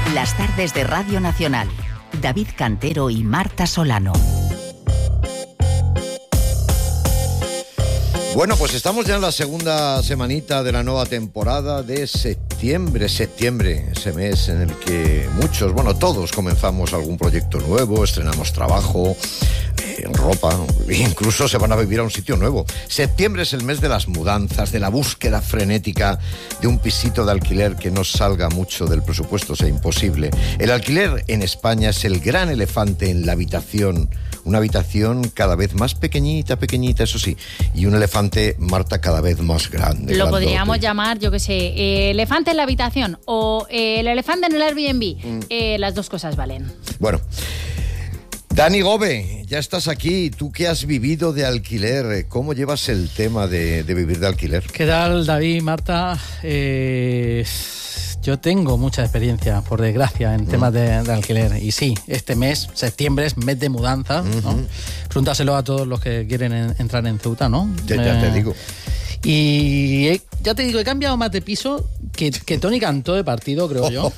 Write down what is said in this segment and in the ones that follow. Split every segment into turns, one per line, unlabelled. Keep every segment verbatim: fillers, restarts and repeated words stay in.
Las tardes de Radio Nacional. David Cantero y Marta Solano.
Bueno, pues estamos ya en la segunda semanita de la nueva temporada de septiembre. Septiembre, ese mes en el que muchos, bueno, todos comenzamos algún proyecto nuevo, estrenamos trabajo, eh, ropa, incluso se van a vivir a un sitio nuevo. Septiembre es el mes de las mudanzas, de la búsqueda frenética de un pisito de alquiler que no salga mucho del presupuesto, sea imposible. El alquiler en España es el gran elefante en la habitación. Una habitación cada vez más pequeñita, pequeñita, eso sí, y un elefante, Marta, cada vez más grande.
Lo
grandote.
podríamos llamar, yo qué sé, eh, elefante en la habitación o eh, el elefante en el Airbnb. Mm. Eh, las dos cosas valen.
Bueno, Dani Gobe, ya estás aquí. ¿Tú qué has vivido de alquiler? ¿Cómo llevas el tema de, de vivir de alquiler?
¿Qué tal, David, Marta? Eh... Yo tengo mucha experiencia, por desgracia, en mm. temas de, de alquiler. Y sí, este mes, septiembre, es mes de mudanza, ¿no? Uh-huh. Pregúntaselo a todos los que quieren en, entrar en Ceuta, ¿no?
Ya, ya eh, te digo.
Y he, ya te digo, he cambiado más de piso que, que Tony Cantó de partido, creo yo.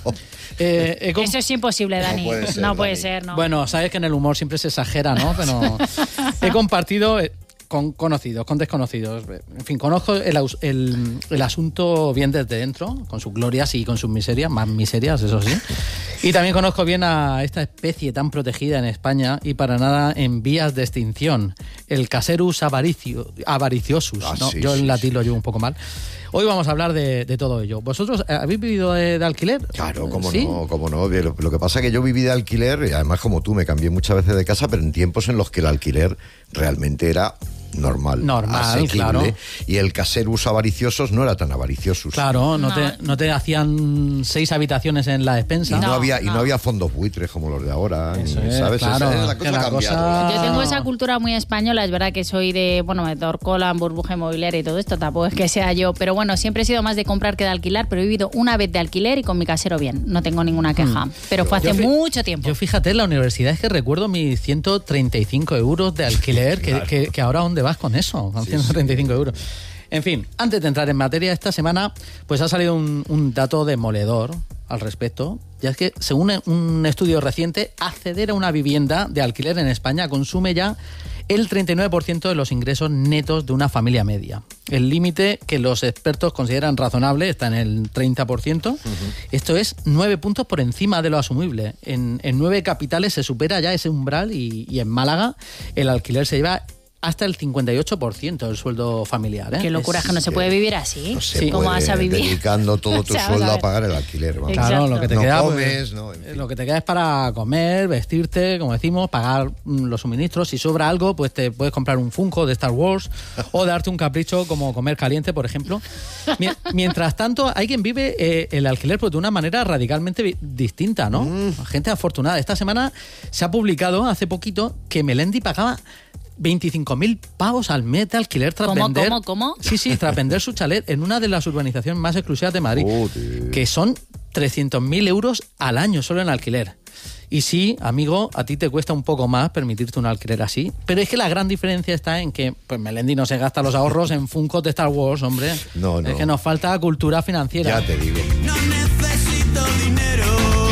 Eh, comp- Eso es imposible, Dani. No puede ser, no puede
Dani.
ser, ¿no?
Bueno, sabes que en el humor siempre se exagera, ¿no? Pero he compartido... con conocidos, con desconocidos. En fin, conozco el, el, el asunto bien desde dentro, con sus glorias y con sus miserias, más miserias, eso sí. Y también conozco bien a esta especie tan protegida en España y para nada en vías de extinción, el Caserus avaricio, avariciosus.
Ah,
¿no?
sí,
Yo el
sí,
latín
sí.
lo llevo un poco mal. Hoy vamos a hablar de, de todo ello. ¿Vosotros habéis vivido de, de alquiler?
Claro, cómo
¿Sí?
no, cómo no. Lo, lo que pasa es que yo viví de alquiler, y además como tú, me cambié muchas veces de casa, pero en tiempos en los que el alquiler realmente era normal,
normal,
asequible,
claro.
Y el Caserus avariciosos no era tan avariciosos.
Claro, no,
no.
Te, no te hacían seis habitaciones en la despensa.
Y no,
No,
había y
no.
no había fondos buitres como los de ahora,
Eso
ni,
es,
¿sabes?
claro,
Esa- la cosa
que la
ha cambiado.
cosa-
Yo tengo esa cultura muy española, es verdad que soy de, bueno, de Torcola, burbuja inmobiliaria y todo esto, tampoco es que sea yo, pero bueno, siempre he sido más de comprar que de alquilar, pero he vivido una vez de alquiler y con mi casero bien, no tengo ninguna queja, mm. pero fue hace
Yo fi-
mucho tiempo.
Yo fíjate, en la universidad es que recuerdo mis ciento treinta y cinco euros de alquiler, que,
Claro.
que, que ahora ¿dónde vas con eso? Con
Sí,
ciento treinta y cinco euros. En fin, antes de entrar en materia, esta semana pues ha salido un, un dato demoledor al respecto, ya es que según un estudio reciente, acceder a una vivienda de alquiler en España consume ya el treinta y nueve por ciento de los ingresos netos de una familia media. El límite que los expertos consideran razonable está en el treinta por ciento. Uh-huh. Esto es nueve puntos por encima de lo asumible. En, en nueve capitales se supera ya ese umbral y, y en Málaga el alquiler se lleva hasta el cincuenta y ocho por ciento del sueldo familiar. ¿eh?
Qué locura, es que no se puede vivir así.
No se
Sí. ¿Cómo
puede,
vas a vivir?
dedicando todo tu
O sea,
sueldo
vamos a
a
ver.
pagar el alquiler. Vamos.
Exacto.
Claro, lo que te
No
queda,
comes,
pues,
no, en fin.
lo que te queda es para comer, vestirte, como decimos, pagar mm, los suministros. Si sobra algo, pues te puedes comprar un Funko de Star Wars o darte un capricho como comer caliente, por ejemplo. Mie- Mientras tanto, hay quien vive eh, el alquiler pues, de una manera radicalmente vi- distinta, ¿no? Mm. Gente afortunada. Esta semana se ha publicado hace poquito que Melendi pagaba veinticinco mil pavos al mes de alquiler tras
¿Cómo,
vender...
cómo, cómo?
Sí, sí, tras vender su chalet en una de las urbanizaciones más exclusivas de Madrid,
Joder.
que son trescientos mil euros al año solo en alquiler. Y sí, amigo, a ti te cuesta un poco más permitirte un alquiler así, pero es que la gran diferencia está en que pues Melendi no se gasta los ahorros en Funkos de Star Wars, hombre.
No, no.
Es que nos falta cultura financiera.
Ya te digo.
No necesito dinero.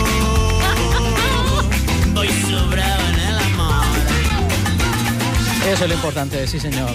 Voy sobrado en el amor.
Eso es lo importante, sí, señor.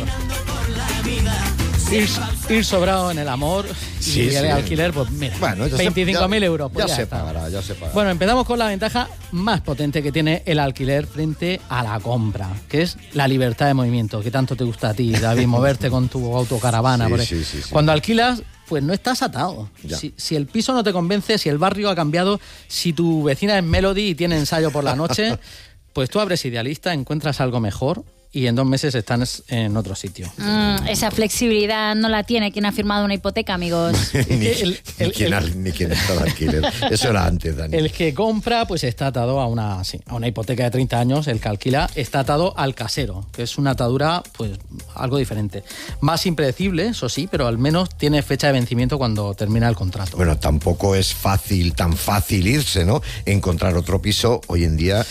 Ir, ir sobrado en el amor y
Sí,
el
sí.
alquiler, pues mira,
Bueno, ya se-
veinticinco mil
ya-
euros. Pues
ya
ya
se
está.
pagará, ya se pagará.
Bueno, empezamos con la ventaja más potente que tiene el alquiler frente a la compra, que es la libertad de movimiento, que tanto te gusta a ti, David, moverte con tu autocaravana.
Sí,
por
sí,
ahí.
sí, sí.
Cuando alquilas, pues no estás atado.
Ya.
Si, si el piso no te convence, si el barrio ha cambiado, si tu vecina es Melody y tiene ensayo por la noche, pues tú abres Idealista, encuentras algo mejor y en dos meses estás en otro sitio.
Mm, esa flexibilidad no la tiene quien ha firmado una hipoteca, amigos.
ni,
el- el-
ni quien,
el-
al- ni quien está de alquiler. Eso era antes, Dani.
El que compra pues está atado a una, sí, a una hipoteca de treinta años, el que alquila está atado al casero, que es una atadura pues algo diferente. Más impredecible, eso sí, pero al menos tiene fecha de vencimiento cuando termina el contrato.
Bueno, tampoco es fácil, tan fácil irse, ¿no? Encontrar otro piso hoy en día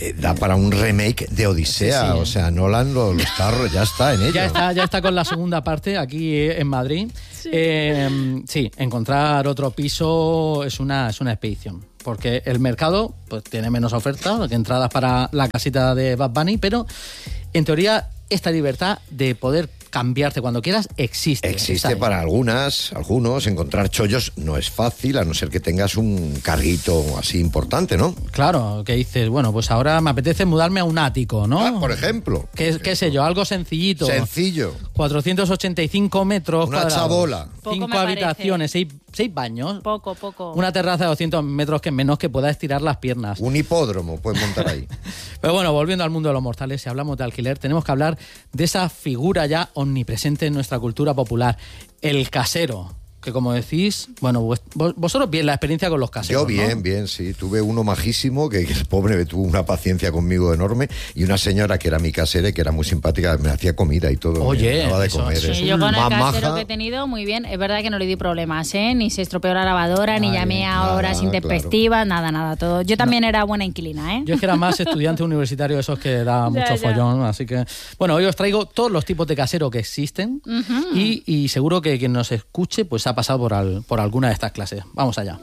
eh, da para un remake de Odisea.
Sí, sí.
O sea, Nolan lo, lo está, ya está en ello.
Ya está, ya está con la segunda parte aquí en Madrid. Sí. Eh, sí, encontrar otro piso es una, es una expedición. Porque el mercado pues tiene menos oferta que entradas para la casita de Bad Bunny, pero en teoría esta libertad de poder cambiarte cuando quieras existe.
Existe para algunas, algunos. Encontrar chollos no es fácil, a no ser que tengas un carguito así importante, ¿no?
Claro, que dices, bueno, pues ahora me apetece mudarme a un ático, ¿no?
Ah, por ejemplo.
¿Qué,
por
qué
ejemplo.
sé yo? Algo sencillito.
Sencillo.
cuatrocientos ochenta y cinco metros
Una
cuadrados.
chabola.
Cinco habitaciones, seis, seis baños.
Poco, poco.
Una terraza de doscientos metros que menos que pueda estirar las piernas.
Un hipódromo puedes montar ahí.
Pero bueno, volviendo al mundo de los mortales, si hablamos de alquiler, tenemos que hablar de esa figura ya omnipresente en nuestra cultura popular, el casero. Que como decís, bueno, vos, vosotros bien la experiencia con los caseros,
Yo bien,
¿no?
bien, sí. Tuve uno majísimo que, que el pobre tuvo una paciencia conmigo enorme, y una señora que era mi casera y que era muy simpática, me hacía comida y todo.
Oye,
me daba de
eso,
comer.
sí,
es
Sí, yo con el
más
casero
maja.
que he tenido, muy bien. Es verdad que no le di problemas, ¿eh? Ni se estropeó la lavadora, ni
Ay,
llamé a
nada,
horas intempestivas, nada, nada, todo. Yo también era buena inquilina, ¿eh?
Yo es que era más estudiante universitario de esos que da mucho
Ya, ya.
follón, así que... Bueno, hoy os traigo todos los tipos de casero que existen
Ujú.
y, y seguro que quien nos escuche pues ha pasado por, al, por alguna de estas clases. Vamos allá.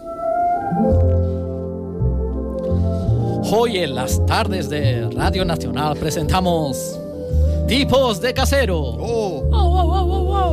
Hoy en las tardes de Radio Nacional presentamos tipos de casero.
Oh,
Oh, oh, oh, oh,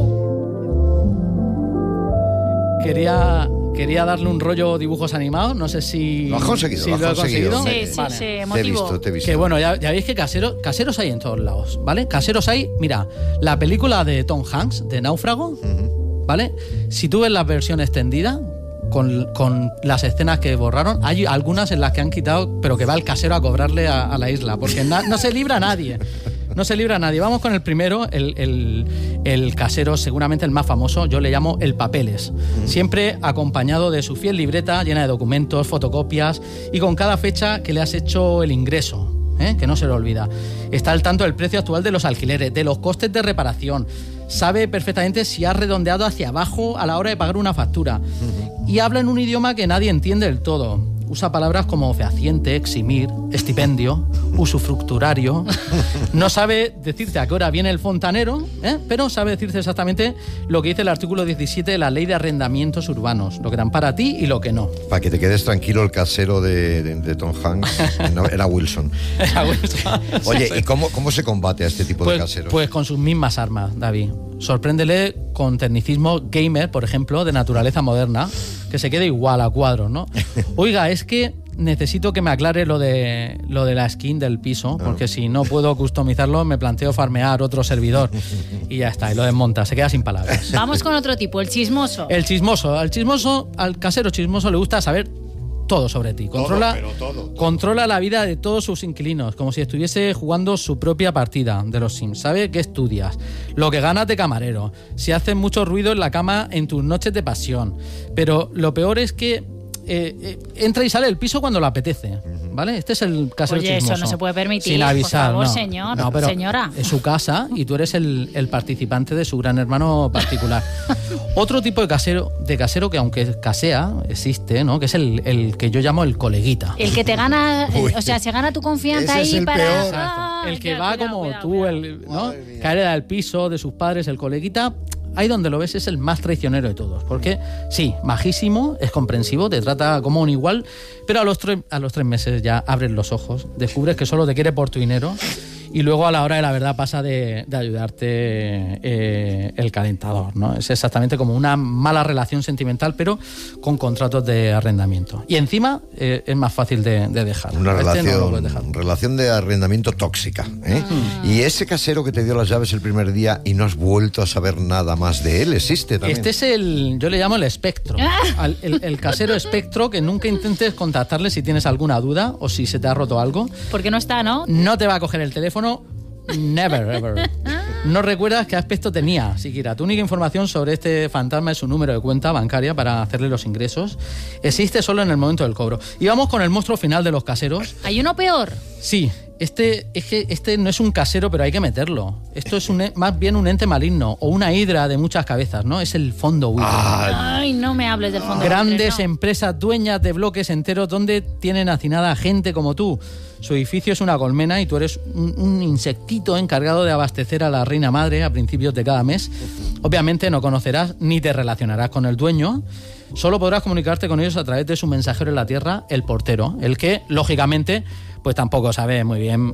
oh.
Quería, quería darle un rollo dibujos animados, no sé si...
Lo has conseguido,
si
lo has
he
conseguido.
conseguido.
Sí, sí,
Vale.
sí,
te he
emotivo.
visto, te he visto.
Que bueno, ya, ya veis que caseros, caseros hay en todos lados, ¿vale? Caseros hay, mira, la película de Tom Hanks, de Náufrago,
Ujú.
¿vale? Si tú ves la versión extendida, con, con las escenas que borraron, hay algunas en las que han quitado, pero que va el casero a cobrarle a, a la isla, porque na- no se libra nadie. No se libra nadie. Vamos con el primero, el, el, el casero, seguramente el más famoso, yo le llamo el Papeles. Siempre acompañado de su fiel libreta llena de documentos, fotocopias y con cada fecha que le has hecho el ingreso. ¿Eh? Que no se lo olvida. Está al tanto del precio actual de los alquileres, de los costes de reparación. Sabe perfectamente si ha redondeado hacia abajo a la hora de pagar una factura. Uh-huh. Y habla en un idioma que nadie entiende del todo. Usa palabras como fehaciente, eximir, estipendio, usufructurario. No sabe decirte a qué hora viene el fontanero, ¿eh? Pero sabe decirte exactamente lo que dice el artículo diecisiete de la Ley de Arrendamientos Urbanos, lo que dan para ti y lo que no.
Para que te quedes tranquilo, el casero de, de, de Tom Hanks no, era Wilson. Oye, ¿y cómo, cómo se combate a este tipo
pues,
de caseros?
Pues con sus mismas armas, David. Sorpréndele con tecnicismo gamer, por ejemplo, de naturaleza moderna, que se quede igual a cuadros, ¿no? Oiga, es que necesito que me aclare lo de lo de la skin del piso, porque oh. si no puedo customizarlo, me planteo farmear otro servidor y ya está, y lo desmonta, se queda sin palabras.
Vamos con otro tipo, el chismoso.
El chismoso, al chismoso, al casero chismoso le gusta saber todo sobre ti. Controla,
todo, pero todo, todo.
controla la vida de todos sus inquilinos, como si estuviese jugando su propia partida de los Sims. Sabe qué estudias, lo que ganas de camarero, si haces mucho ruido en la cama en tus noches de pasión. Pero lo peor es que eh, eh, entra y sale del piso cuando le apetece, ¿vale? Este es el casero
Oye,
chismoso.
eso no se puede permitir,
Sin avisar,
por favor,
no.
señor,
No, pero
señora.
es su casa y tú eres el, el participante de su gran hermano particular. Otro tipo de casero, de casero que aunque casea, existe, ¿no? Que es el, el que yo llamo el coleguita.
El que te gana,
Uy.
o sea, se gana tu confianza
Ese es
ahí
el
para...
peor.
Exacto.
Ah,
El que
ya,
va
cuidado,
como
cuidado,
tú,
cuidado.
el, ¿no?
Madre mía.
Que hereda del piso de sus padres, el coleguita. Ahí donde lo ves es el más traicionero de todos. Porque, sí, majísimo, es comprensivo, te trata como un igual, pero a los, tre- a los tres meses ya abres los ojos, descubres que solo te quiere por tu dinero y luego a la hora de la verdad pasa de, de ayudarte eh, el calentador, ¿no? Es exactamente como una mala relación sentimental, pero con contratos de arrendamiento. Y encima eh, es más fácil de, de dejar.
Una
Este
relación,
no lo puedes dejar.
relación de arrendamiento tóxica, ¿eh? Y ese casero que te dio las llaves el primer día y no has vuelto a saber nada más de él, existe también.
Este es el, yo le llamo el espectro, al- el, el casero espectro, que nunca intentes contactarle si tienes alguna duda o si se te ha roto algo.
Porque no está, ¿no?
No te va a coger el teléfono, never, ever. No recuerdas qué aspecto tenía, siquiera. Tu única información sobre este fantasma es su número de cuenta bancaria para hacerle los ingresos. Existe solo en el momento del cobro. Y vamos con el monstruo final de los caseros.
Hay uno peor.
Sí, Este, es que este no es un casero, pero hay que meterlo. Esto es un, más bien un ente maligno o una hidra de muchas cabezas, ¿no? Es el fondo buitre.
Ay, no me hables del fondo
Grandes
buitre, no.
empresas dueñas de bloques enteros donde tienen hacinada gente como tú. Su edificio es una colmena y tú eres un, un insectito encargado de abastecer a la reina madre a principios de cada mes. Obviamente no conocerás ni te relacionarás con el dueño. Solo podrás comunicarte con ellos a través de su mensajero en la tierra, el portero, el que, lógicamente, pues tampoco sabe muy bien